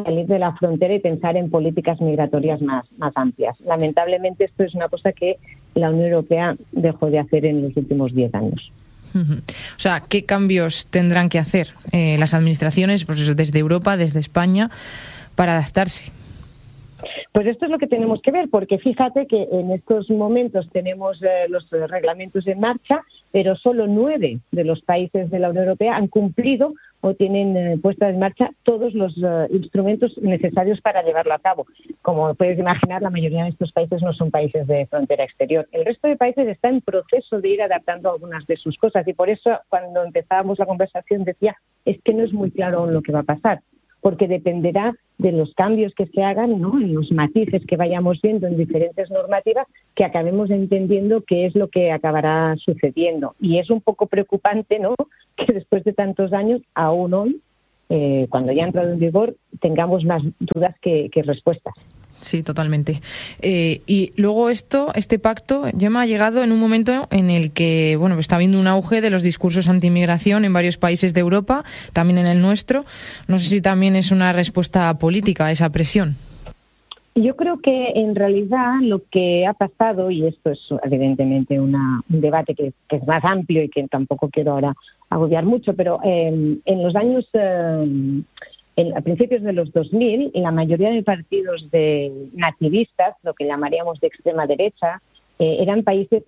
salir de la frontera y pensar en políticas migratorias más amplias. Lamentablemente esto es una cosa que la Unión Europea dejó de hacer en los últimos 10 años. O sea, ¿qué cambios tendrán que hacer las administraciones, pues eso, desde Europa, desde España, para adaptarse? Pues esto es lo que tenemos que ver, porque fíjate que en estos momentos tenemos los reglamentos en marcha, pero solo 9 de los países de la Unión Europea han cumplido o tienen puesta en marcha todos los instrumentos necesarios para llevarlo a cabo. Como puedes imaginar, la mayoría de estos países no son países de frontera exterior. El resto de países está en proceso de ir adaptando algunas de sus cosas, y por eso cuando empezábamos la conversación decía, es que no es muy claro aún lo que va a pasar, porque dependerá de los cambios que se hagan, ¿no?, en los matices que vayamos viendo en diferentes normativas, que acabemos entendiendo qué es lo que acabará sucediendo. Y es un poco preocupante, ¿no?, que después de tantos años, aún hoy, cuando ya ha entrado en vigor, tengamos más dudas que respuestas. Sí, totalmente. Y luego este pacto, Gemma, ha llegado en un momento en el que, bueno, está habiendo un auge de los discursos anti-inmigración en varios países de Europa, también en el nuestro. No sé si también es una respuesta política a esa presión. Yo creo que en realidad lo que ha pasado, y esto es evidentemente un debate que es más amplio y que tampoco quiero ahora agobiar mucho, pero en los años... a principios de los 2000, la mayoría de partidos de nativistas, lo que llamaríamos de extrema derecha, eran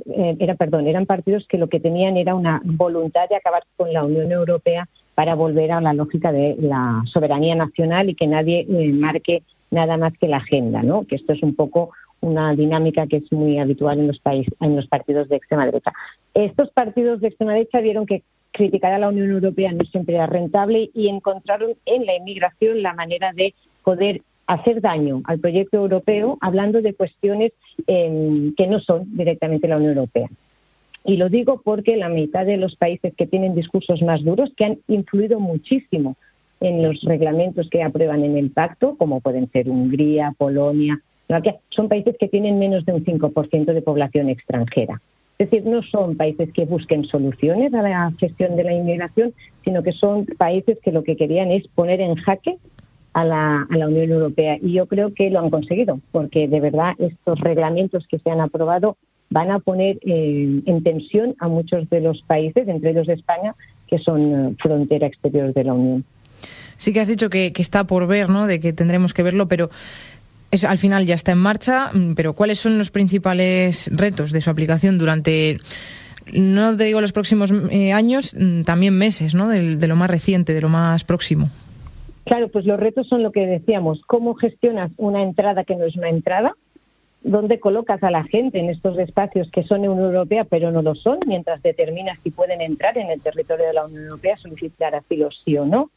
partidos que lo que tenían era una voluntad de acabar con la Unión Europea para volver a la lógica de la soberanía nacional y que nadie marque nada más que la agenda, ¿no? Que esto es un poco una dinámica que es muy habitual en los partidos de extrema derecha. Estos partidos de extrema derecha vieron que criticar a la Unión Europea no siempre era rentable y encontraron en la inmigración la manera de poder hacer daño al proyecto europeo hablando de cuestiones que no son directamente la Unión Europea. Y lo digo porque la mitad de los países que tienen discursos más duros, que han influido muchísimo en los reglamentos que aprueban en el pacto, como pueden ser Hungría, Polonia, son países que tienen menos de un 5% de población extranjera. Es decir, no son países que busquen soluciones a la gestión de la inmigración, sino que son países que lo que querían es poner en jaque a la Unión Europea. Y yo creo que lo han conseguido, porque de verdad estos reglamentos que se han aprobado van a poner en tensión a muchos de los países, entre ellos España, que son frontera exterior de la Unión. Sí que has dicho que está por ver, ¿no?, de que tendremos que verlo, pero... al final ya está en marcha, pero ¿cuáles son los principales retos de su aplicación durante, no te digo los próximos años, también meses, ¿no?, de lo más reciente, de lo más próximo? Claro, pues los retos son lo que decíamos, cómo gestionas una entrada que no es una entrada, dónde colocas a la gente en estos espacios que son Unión Europea pero no lo son, mientras determinas si pueden entrar en el territorio de la Unión Europea, solicitar asilo sí o no.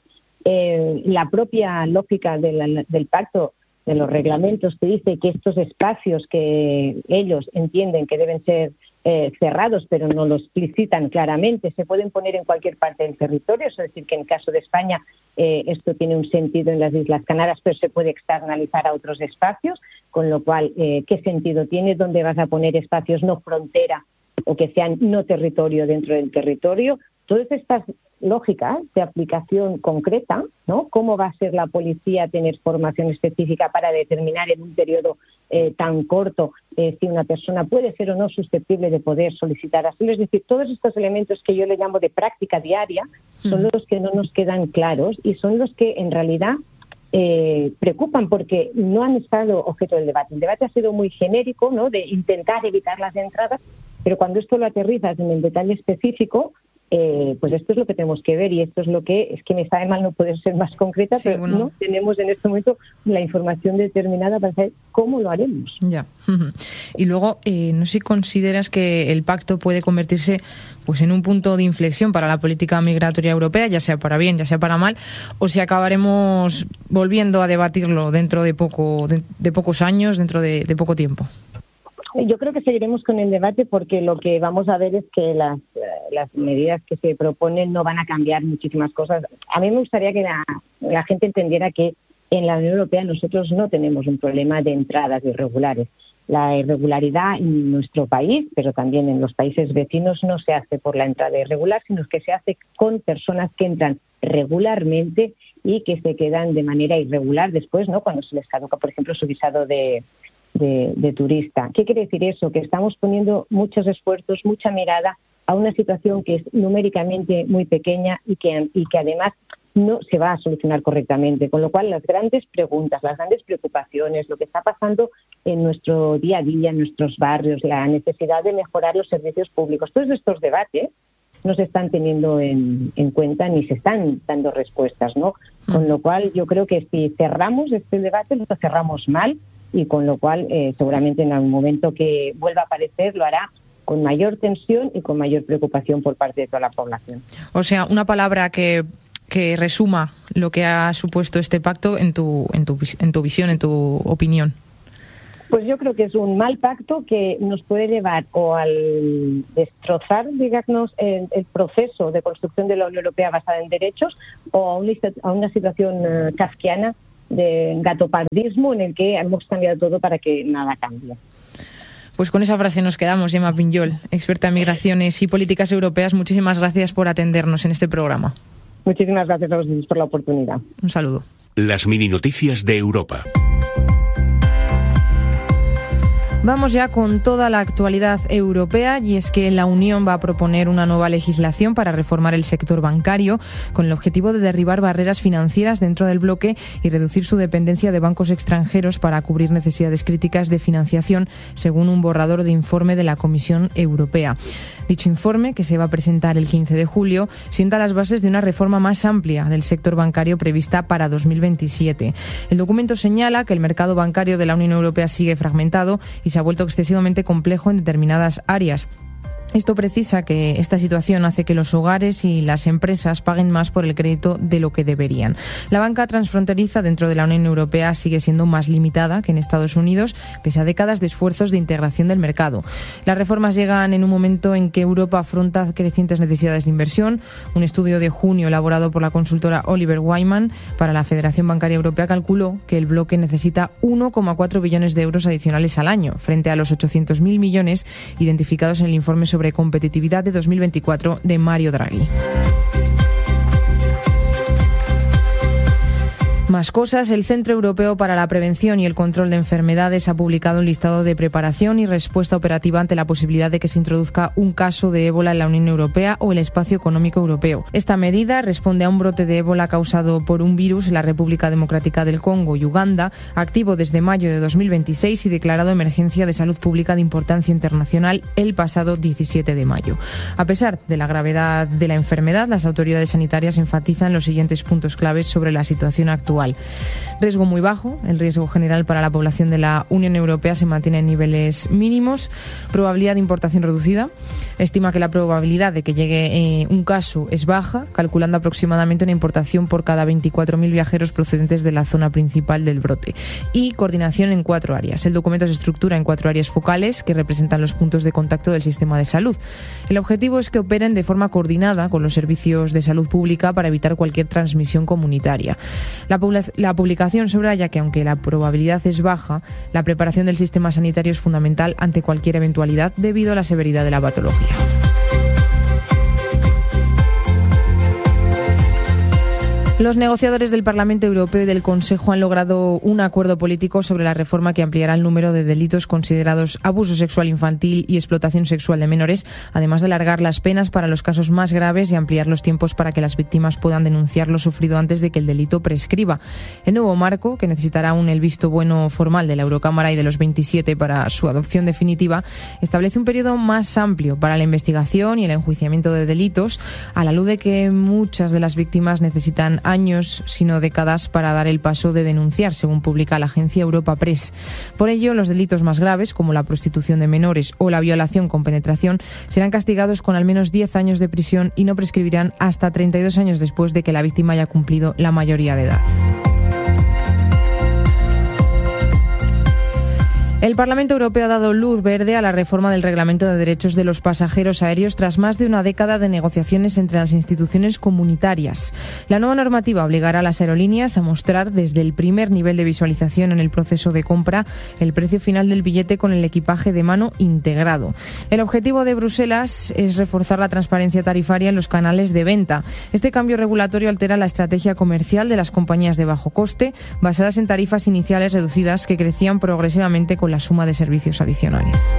La propia lógica del pacto, de los reglamentos, te dice que estos espacios que ellos entienden que deben ser cerrados, pero no lo explicitan claramente, se pueden poner en cualquier parte del territorio. Es decir, que en el caso de España esto tiene un sentido en las Islas Canarias, pero se puede externalizar a otros espacios, con lo cual, ¿qué sentido tiene? ¿Dónde vas a poner espacios no frontera o que sean no territorio dentro del territorio? Todas estas lógicas de aplicación concreta, ¿no? ¿Cómo va a ser la policía tener formación específica para determinar en un periodo tan corto si una persona puede ser o no susceptible de poder solicitar asilo? Es decir, todos estos elementos que yo le llamo de práctica diaria son los que no nos quedan claros y son los que en realidad preocupan, porque no han estado objeto del debate. El debate ha sido muy genérico, ¿no?, de intentar evitar las entradas, pero cuando esto lo aterrizas en el detalle específico, pues esto es lo que tenemos que ver, y esto es lo que es que me sabe mal no poder ser más concreta, sí, pero bueno, no tenemos en este momento la información determinada para saber cómo lo haremos. Ya. Y luego, no sé si consideras que el pacto puede convertirse pues en un punto de inflexión para la política migratoria europea, ya sea para bien, ya sea para mal, o si acabaremos volviendo a debatirlo dentro de pocos años, dentro de poco tiempo. Yo creo que seguiremos con el debate, porque lo que vamos a ver es que las medidas que se proponen no van a cambiar muchísimas cosas. A mí me gustaría que la gente entendiera que en la Unión Europea nosotros no tenemos un problema de entradas irregulares. La irregularidad en nuestro país, pero también en los países vecinos, no se hace por la entrada irregular, sino que se hace con personas que entran regularmente y que se quedan de manera irregular después, ¿no?, cuando se les caduca, por ejemplo, su visado de turista. ¿Qué quiere decir eso? Que estamos poniendo muchos esfuerzos, mucha mirada a una situación que es numéricamente muy pequeña y que además no se va a solucionar correctamente. Con lo cual, las grandes preguntas, las grandes preocupaciones, lo que está pasando en nuestro día a día, en nuestros barrios, la necesidad de mejorar los servicios públicos, todos estos debates no se están teniendo en cuenta ni se están dando respuestas, ¿no? Con lo cual, yo creo que si cerramos este debate, lo cerramos mal, y con lo cual seguramente en algún momento que vuelva a aparecer lo hará con mayor tensión y con mayor preocupación por parte de toda la población. O sea, una palabra que resuma lo que ha supuesto este pacto en tu visión, en tu opinión. Pues yo creo que es un mal pacto que nos puede llevar o al destrozar, digamos, el proceso de construcción de la Unión Europea basada en derechos, o a una situación kafkiana de gatopardismo en el que hemos cambiado todo para que nada cambie. Pues con esa frase nos quedamos. Gemma Pinyol, experta en migraciones y políticas europeas, muchísimas gracias por atendernos en este programa. Muchísimas gracias a vosotros por la oportunidad. Un saludo. Las mini noticias de Europa. Vamos ya con toda la actualidad europea, y es que la Unión va a proponer una nueva legislación para reformar el sector bancario con el objetivo de derribar barreras financieras dentro del bloque y reducir su dependencia de bancos extranjeros para cubrir necesidades críticas de financiación, según un borrador de informe de la Comisión Europea. Dicho informe, que se va a presentar el 15 de julio, sienta las bases de una reforma más amplia del sector bancario prevista para 2027. El documento señala que el mercado bancario de la Unión Europea sigue fragmentado y se ha vuelto excesivamente complejo en determinadas áreas. Esto precisa que esta situación hace que los hogares y las empresas paguen más por el crédito de lo que deberían. La banca transfronteriza dentro de la Unión Europea sigue siendo más limitada que en Estados Unidos, pese a décadas de esfuerzos de integración del mercado. Las reformas llegan en un momento en que Europa afronta crecientes necesidades de inversión. Un estudio de junio elaborado por la consultora Oliver Wyman para la Federación Bancaria Europea calculó que el bloque necesita 1,4 billones de euros adicionales al año, frente a los 800.000 millones identificados en el informe sobre competitividad de 2024 de Mario Draghi. Más cosas. El Centro Europeo para la Prevención y el Control de Enfermedades ha publicado un listado de preparación y respuesta operativa ante la posibilidad de que se introduzca un caso de ébola en la Unión Europea o el espacio económico europeo. Esta medida responde a un brote de ébola causado por un virus en la República Democrática del Congo y Uganda, activo desde mayo de 2026 y declarado emergencia de salud pública de importancia internacional el pasado 17 de mayo. A pesar de la gravedad de la enfermedad, las autoridades sanitarias enfatizan los siguientes puntos claves sobre la situación actual. Riesgo muy bajo. El riesgo general para la población de la Unión Europea se mantiene en niveles mínimos. Probabilidad de importación reducida. Estima que la probabilidad de que llegue un caso es baja, calculando aproximadamente una importación por cada 24.000 viajeros procedentes de la zona principal del brote. Y coordinación en 4 áreas. El documento se estructura en 4 áreas focales que representan los puntos de contacto del sistema de salud. El objetivo es que operen de forma coordinada con los servicios de salud pública para evitar cualquier transmisión comunitaria. La publicación subraya que, aunque la probabilidad es baja, la preparación del sistema sanitario es fundamental ante cualquier eventualidad debido a la severidad de la patología. Los negociadores del Parlamento Europeo y del Consejo han logrado un acuerdo político sobre la reforma que ampliará el número de delitos considerados abuso sexual infantil y explotación sexual de menores, además de alargar las penas para los casos más graves y ampliar los tiempos para que las víctimas puedan denunciar lo sufrido antes de que el delito prescriba. El nuevo marco, que necesitará aún el visto bueno formal de la Eurocámara y de los 27 para su adopción definitiva, establece un periodo más amplio para la investigación y el enjuiciamiento de delitos, a la luz de que muchas de las víctimas necesitan años, sino décadas, para dar el paso de denunciar, según publica la agencia Europa Press. Por ello, los delitos más graves, como la prostitución de menores o la violación con penetración, serán castigados con al menos 10 años de prisión y no prescribirán hasta 32 años después de que la víctima haya cumplido la mayoría de edad. El Parlamento Europeo ha dado luz verde a la reforma del Reglamento de Derechos de los Pasajeros Aéreos tras más de una década de negociaciones entre las instituciones comunitarias. La nueva normativa obligará a las aerolíneas a mostrar desde el primer nivel de visualización en el proceso de compra el precio final del billete con el equipaje de mano integrado. El objetivo de Bruselas es reforzar la transparencia tarifaria en los canales de venta. Este cambio regulatorio altera la estrategia comercial de las compañías de bajo coste, basadas en tarifas iniciales reducidas que crecían progresivamente con la suma de servicios adicionales.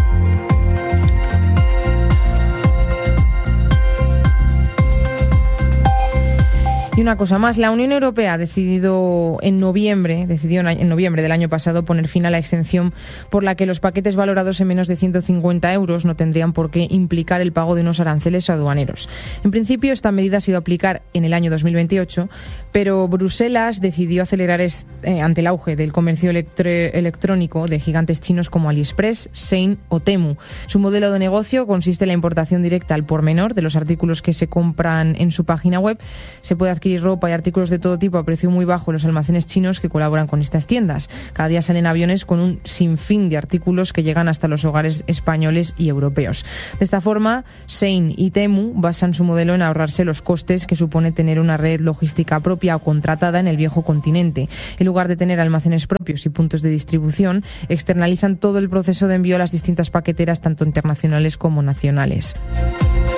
Y una cosa más, la Unión Europea decidió en noviembre del año pasado poner fin a la exención por la que los paquetes valorados en menos de 150 euros no tendrían por qué implicar el pago de unos aranceles aduaneros. En principio, esta medida se iba a aplicar en el año 2028, pero Bruselas decidió acelerar ante el auge del comercio electrónico de gigantes chinos como AliExpress, Shein o Temu. Su modelo de negocio consiste en la importación directa al por menor de los artículos que se compran en su página web. Se puede adquirir ropa y artículos de todo tipo a precio muy bajo en los almacenes chinos que colaboran con estas tiendas. Cada día salen aviones con un sinfín de artículos que llegan hasta los hogares españoles y europeos. De esta forma, Shein y Temu basan su modelo en ahorrarse los costes que supone tener una red logística propia o contratada en el viejo continente. En lugar de tener almacenes propios y puntos de distribución, externalizan todo el proceso de envío a las distintas paqueteras, tanto internacionales como nacionales.